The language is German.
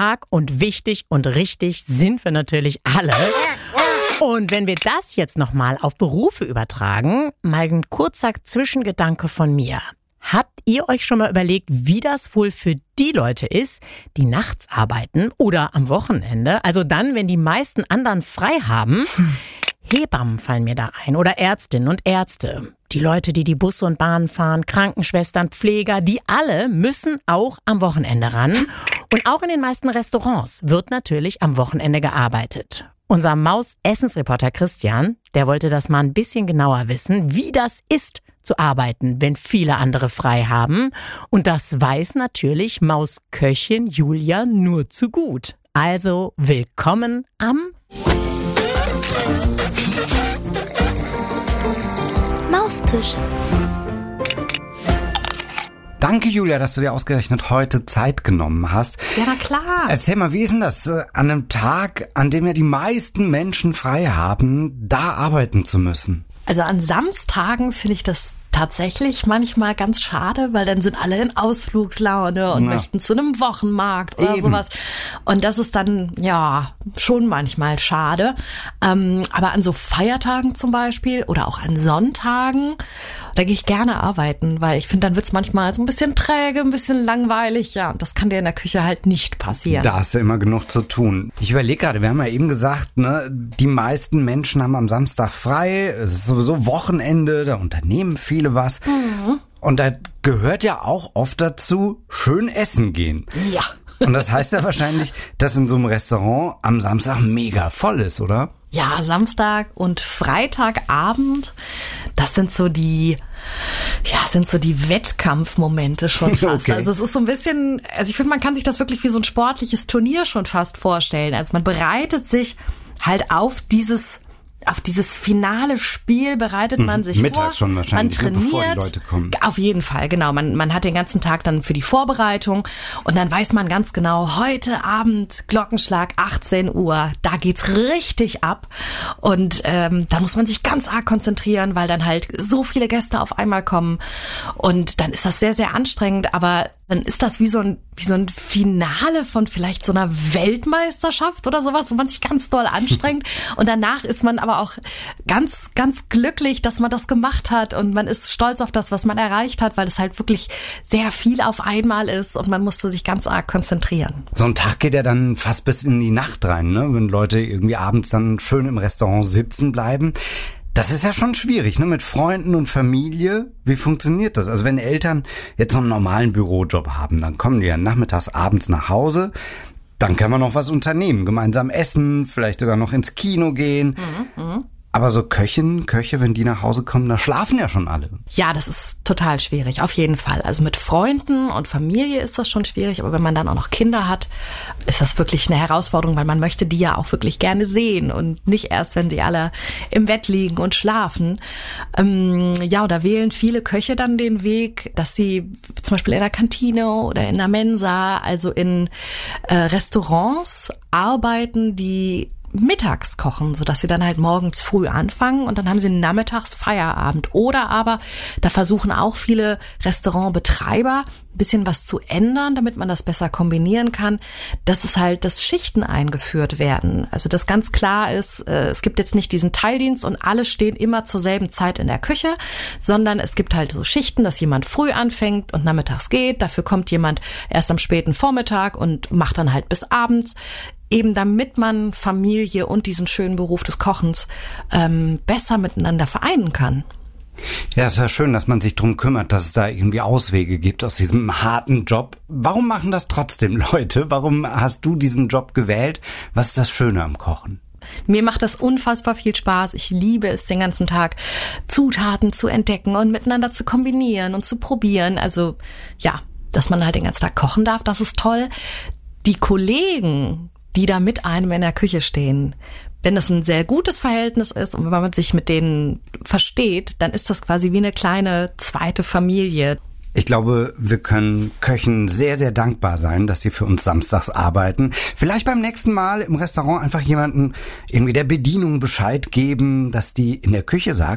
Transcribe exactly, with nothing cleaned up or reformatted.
stark und wichtig und richtig sind wir natürlich alle. Und wenn wir das jetzt nochmal auf Berufe übertragen, mal ein kurzer Zwischengedanke von mir. Habt ihr euch schon mal überlegt, wie das wohl für die Leute ist, die nachts arbeiten oder am Wochenende? Also dann, wenn die meisten anderen frei haben. Hebammen fallen mir da ein oder Ärztinnen und Ärzte. Die Leute, die die Busse und Bahnen fahren, Krankenschwestern, Pfleger, die alle müssen auch am Wochenende ran. Und auch in den meisten Restaurants wird natürlich am Wochenende gearbeitet. Unser Maus-Essensreporter Christian, der wollte das mal ein bisschen genauer wissen, wie das ist zu arbeiten, wenn viele andere frei haben. Und das weiß natürlich Mausköchin Julia nur zu gut. Also willkommen am Maustisch. Danke, Julia, dass du dir ausgerechnet heute Zeit genommen hast. Ja, na klar. Erzähl mal, wie ist denn das, äh, an einem Tag, an dem ja die meisten Menschen frei haben, da arbeiten zu müssen? Also an Samstagen finde ich das tatsächlich manchmal ganz schade, weil dann sind alle in Ausflugslaune und Na. möchten zu einem Wochenmarkt oder Eben. sowas. Und das ist dann, ja, schon manchmal schade. Ähm, aber an so Feiertagen zum Beispiel oder auch an Sonntagen, da gehe ich gerne arbeiten, weil ich finde, dann wird's manchmal so ein bisschen träge, ein bisschen langweilig. Ja, und das kann dir in der Küche halt nicht passieren. Da hast du immer genug zu tun. Ich überlege gerade, wir haben ja eben gesagt, ne, die meisten Menschen haben am Samstag frei. Es ist sowieso Wochenende, da unternehmen viele was. Mhm. Und da gehört ja auch oft dazu, schön essen gehen. Ja. Und das heißt ja wahrscheinlich, dass in so einem Restaurant am Samstag mega voll ist, oder? Ja, Samstag und Freitagabend, das sind so die, ja, sind so die Wettkampfmomente schon fast. Okay. Also es ist so ein bisschen, also ich finde, man kann sich das wirklich wie so ein sportliches Turnier schon fast vorstellen. Also man bereitet sich halt auf dieses Auf dieses finale Spiel bereitet man sich Mittags vor. schon wahrscheinlich, man trainiert, bevor die Leute kommen. Auf jeden Fall, genau. Man, man hat den ganzen Tag dann für die Vorbereitung und dann weiß man ganz genau, heute Abend, Glockenschlag, achtzehn Uhr, da geht's richtig ab. Und ähm, da muss man sich ganz arg konzentrieren, weil dann halt so viele Gäste auf einmal kommen. Und dann ist das sehr, sehr anstrengend, aber dann ist das wie so ein, wie so ein Finale von vielleicht so einer Weltmeisterschaft oder sowas, wo man sich ganz doll anstrengt. Und danach ist man aber auch ganz, ganz glücklich, dass man das gemacht hat. Und man ist stolz auf das, was man erreicht hat, weil es halt wirklich sehr viel auf einmal ist und man musste sich ganz arg konzentrieren. So ein Tag geht ja dann fast bis in die Nacht rein, ne? Wenn Leute irgendwie abends dann schön im Restaurant sitzen bleiben. Das ist ja schon schwierig, ne? Mit Freunden und Familie. Wie funktioniert das? Also wenn Eltern jetzt noch einen normalen Bürojob haben, dann kommen die ja nachmittags, abends nach Hause. Dann kann man noch was unternehmen. Gemeinsam essen, vielleicht sogar noch ins Kino gehen. Mhm, mh. Aber so Köchinnen, Köche, wenn die nach Hause kommen, da schlafen ja schon alle. Ja, das ist total schwierig, auf jeden Fall. Also mit Freunden und Familie ist das schon schwierig, aber wenn man dann auch noch Kinder hat, ist das wirklich eine Herausforderung, weil man möchte die ja auch wirklich gerne sehen und nicht erst, wenn sie alle im Bett liegen und schlafen. Ähm, ja, da wählen viele Köche dann den Weg, dass sie zum Beispiel in der Kantine oder in der Mensa, also in äh, Restaurants arbeiten, die mittags kochen, sodass sie dann halt morgens früh anfangen und dann haben sie nachmittags Feierabend. Oder aber, da versuchen auch viele Restaurantbetreiber ein bisschen was zu ändern, damit man das besser kombinieren kann, dass es halt, dass Schichten eingeführt werden. Also dass ganz klar ist, es gibt jetzt nicht diesen Teildienst und alle stehen immer zur selben Zeit in der Küche, sondern es gibt halt so Schichten, dass jemand früh anfängt und nachmittags geht. Dafür kommt jemand erst am späten Vormittag und macht dann halt bis abends. Eben damit man Familie und diesen schönen Beruf des Kochens ähm, besser miteinander vereinen kann. Ja, es ist ja schön, dass man sich drum kümmert, dass es da irgendwie Auswege gibt aus diesem harten Job. Warum machen das trotzdem Leute? Warum hast du diesen Job gewählt? Was ist das Schöne am Kochen? Mir macht das unfassbar viel Spaß. Ich liebe es, den ganzen Tag Zutaten zu entdecken und miteinander zu kombinieren und zu probieren. Also ja, dass man halt den ganzen Tag kochen darf, das ist toll. Die Kollegen, die da mit einem in der Küche stehen, wenn das ein sehr gutes Verhältnis ist und wenn man sich mit denen versteht, dann ist das quasi wie eine kleine zweite Familie. Ich glaube, wir können Köchen sehr, sehr dankbar sein, dass sie für uns samstags arbeiten. Vielleicht beim nächsten Mal im Restaurant einfach jemanden irgendwie der Bedienung Bescheid geben, dass die in der Küche sagt,